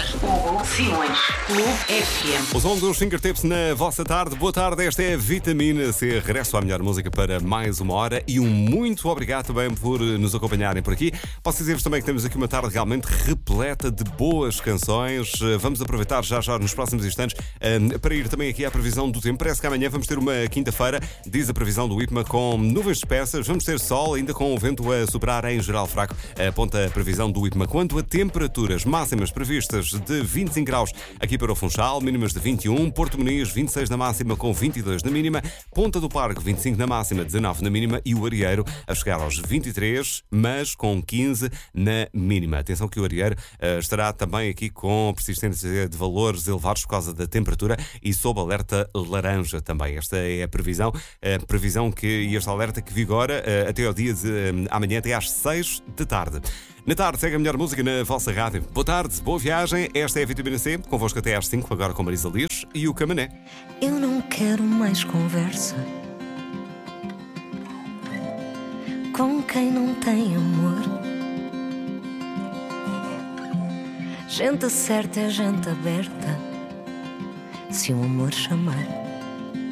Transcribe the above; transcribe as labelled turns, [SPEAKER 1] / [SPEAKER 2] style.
[SPEAKER 1] Hugo Simões, Clube FM.
[SPEAKER 2] O som dos fingertips na vossa tarde. Boa tarde, esta é a Vitamina C. Regresso à melhor música para mais uma hora e um muito obrigado também por nos acompanharem por aqui. Posso dizer-vos também que temos aqui uma tarde realmente repleta de boas canções. Vamos aproveitar já nos próximos instantes para ir também aqui à previsão do tempo. Parece que amanhã vamos ter uma quinta-feira, diz a previsão do IPMA, com nuvens espessas. Vamos ter sol, ainda com o vento a soprar em geral fraco. Aponta a previsão do IPMA. Quanto a temperaturas máximas previstas de 25 graus aqui para o Funchal, mínimas de 21, Porto Muniz 26 na máxima com 22 na mínima, Ponta do Parque 25 na máxima, 19 na mínima e o Arieiro a chegar aos 23, mas com 15 na mínima. Atenção que o Arieiro estará também aqui com persistência de valores elevados por causa da temperatura e sob alerta laranja também. Esta é a previsão e este alerta que vigora até ao dia de amanhã, até às 6 da tarde. Na tarde segue a melhor música na vossa rádio. Boa tarde, boa viagem. Esta é a Vitamina C, convosco até às 5, agora com Marisa Liz e o Camané.
[SPEAKER 3] Eu não quero mais conversa com quem não tem amor. Gente certa é gente aberta, se o amor chamar.